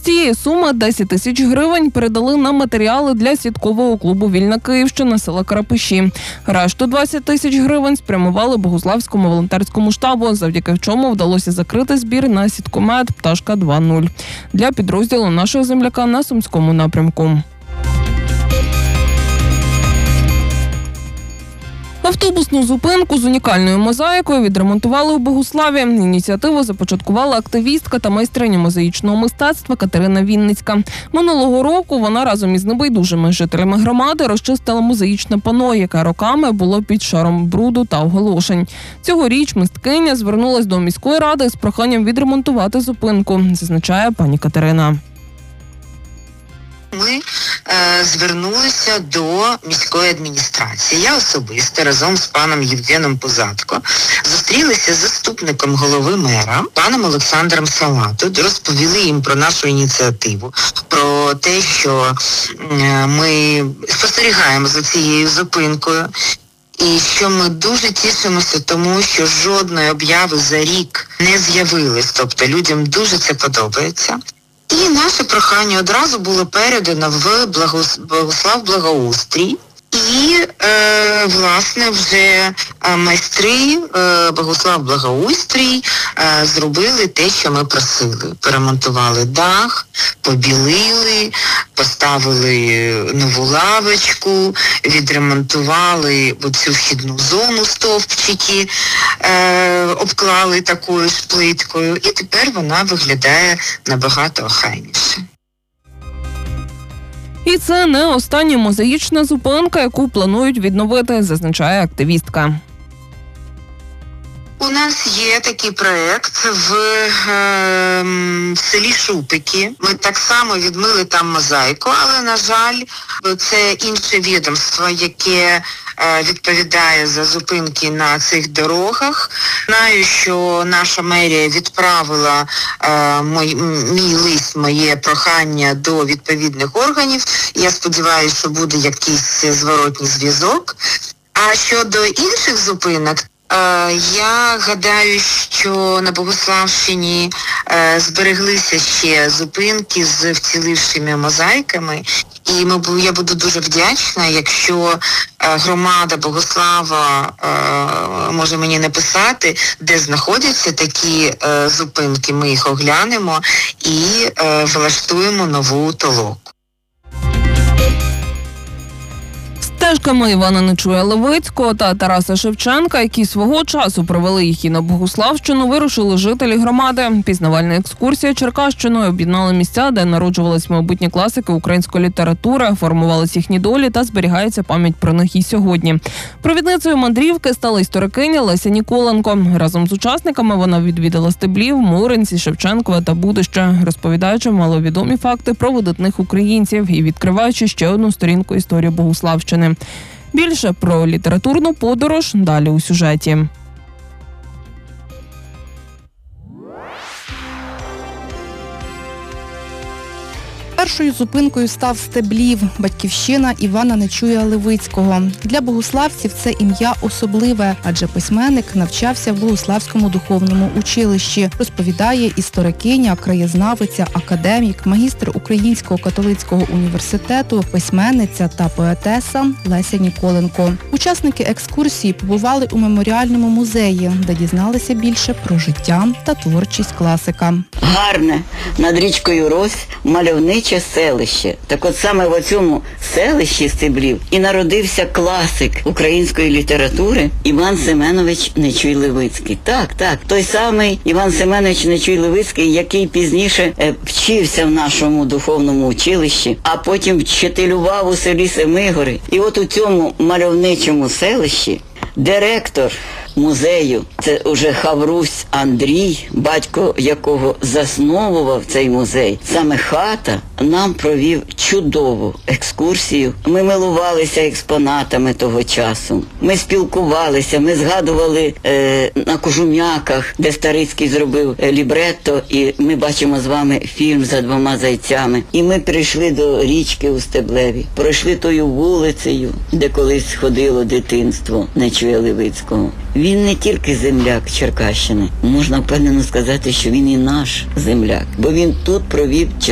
цієї суми 10 тисяч гривень передали на матеріали для сіткового клубу «Вільна Київщина» села Карапиші. Решту 20 тисяч гривень спрямували Богуславському волонтерському штабу, завдяки чому вдалося закрити збір на сіткомет «Пташка 2.0» для підрозділу нашого земляка на Сумському напрямку. Автобусну зупинку з унікальною мозаїкою відремонтували у Богуславі. Ініціативу започаткувала активістка та майстриня мозаїчного мистецтва Катерина Вінницька. Минулого року вона разом із небайдужими жителями громади розчистила мозаїчне пано, яке роками було під шаром бруду та оголошень. Цьогоріч мисткиня звернулась до міської ради з проханням відремонтувати зупинку, зазначає пані Катерина. Ми звернулися до міської адміністрації. Я особисто разом з паном Євгеном Позадко зустрілися з заступником голови мера, паном Олександром Салату, розповіли їм про нашу ініціативу, про те, що ми спостерігаємо за цією зупинкою. І що ми дуже тішимося тому, що жодної обяви за рік не з'явилось. Тобто людям дуже це подобається. І наше прохання одразу було передано в Богуслав Благоустрій. І, власне, вже майстри Богуслав Благоустрій зробили те, що ми просили. Перемонтували дах, побілили, поставили нову лавочку, відремонтували оцю вхідну зону, стовпчики, обклали такою ж плиткою. І тепер вона виглядає набагато охайніше. І це не остання мозаїчна зупинка, яку планують відновити, зазначає активістка. У нас є такий проєкт в селі Шупики. Ми так само відмили там мозаїку, але, на жаль, це інше відомство, яке відповідає за зупинки на цих дорогах. Знаю, що наша мерія відправила мій лист, моє прохання до відповідних органів. Я сподіваюся, що буде якийсь зворотній зв'язок. А щодо інших зупинок, я гадаю, що на Богуславщині збереглися ще зупинки з вцілівшими мозаїками. І я буду дуже вдячна, якщо громада Богуслава може мені написати, де знаходяться такі зупинки. Ми їх оглянемо і влаштуємо нову толоку. Стежками Івана Нечуя-Левицького та Тараса Шевченка, які свого часу провели їх і на Богуславщину, вирушили жителі громади. Пізнавальна екскурсія Черкащиною об'єднала місця, де народжувались майбутні класики української літератури, формувались їхні долі та зберігається пам'ять про них і сьогодні. Провідницею мандрівки стала історикиня Леся Ніколенко. Разом з учасниками вона відвідала Стеблів, Муринці, Шевченкове та Будище, розповідаючи маловідомі факти про видатних українців і відкриваючи ще одну сторінку історії Богуславщини. Більше про літературну подорож далі у сюжеті. Першою зупинкою став Стеблів, батьківщина Івана Нечуя-Левицького. Для богуславців це ім'я особливе, адже письменник навчався в Богуславському духовному училищі, розповідає історикиня, краєзнавиця, академік, магістр Українського католицького університету, письменниця та поетеса Леся Ніколенко. Учасники екскурсії побували у меморіальному музеї, де дізналися більше про життя та творчість класика. Гарне, над річкою Рось, мальовниче селище. Так от саме в цьому селищі Стеблів і народився класик української літератури Іван Семенович Нечуй-Левицький. Так, той самий Іван Семенович Нечуй-Левицький, який пізніше вчився в нашому духовному училищі, а потім вчителював у селі Семигори. І от у цьому мальовничому селищі директор музею, це уже Хаврусь Андрій, батько якого засновував цей музей. Саме хата нам провів чудову екскурсію. Ми милувалися експонатами того часу. Ми спілкувалися, ми згадували на Кожум'яках, де Старицький зробив лібретто, і ми бачимо з вами фільм «За двома зайцями». І ми прийшли до річки у Стеблеві, пройшли тою вулицею, де колись ходило дитинство Нечуя-Левицького. Він не тільки земляк Черкащини, можна впевнено сказати, що він і наш земляк, бо він тут провів